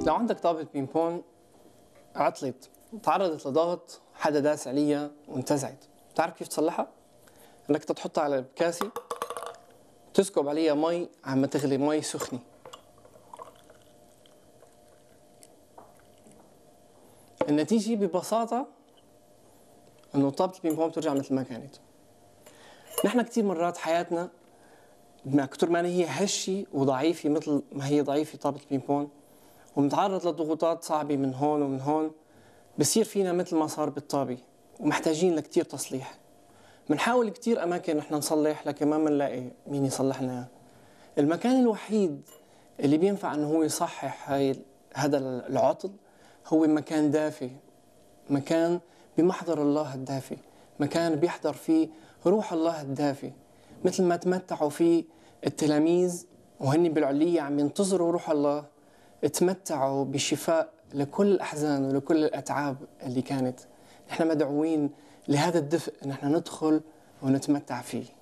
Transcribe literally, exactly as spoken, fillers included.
لو عندك طابة بينج-بونج عطلت، تعرضت لضغط، حدا داس عليها وانتزعت، بتعرف كيف تصلحها؟ انك تحطها على الكاسة تسكب عليها مي عم تغلي، مي سخنة. النتيجة ببساطة انه طابة البينج-بونج بترجع مثل ما كانت. نحن كثير مرات حياتنا مع كثر ما هي هشة وضعيفة مثل ما هي ضعيفة طابة البينج-بونج، ومتعرض لضغوطات صعبة من هون ومن هون، بصير فينا مثل ما صار بالطابة ومحتاجين لكتير تصليح. بنحاول كتير أماكن نحن نصلح لكن ما بنلاقي مين يصلح لنا. المكان الوحيد اللي بينفع إنه هو يصحح هاي هذا العطل هو مكان دافي، مكان بمحضر الله الدافي، مكان بيحضر فيه روح الله الدافي، مثل ما تمتعوا فيه التلاميذ وهن بالعلية عم ينتظروا روح الله، تمتعوا بشفاء لكل الأحزان ولكل الأتعاب اللي كانت. نحن مدعوين لهذا الدفء، نحن ندخل ونتمتع فيه.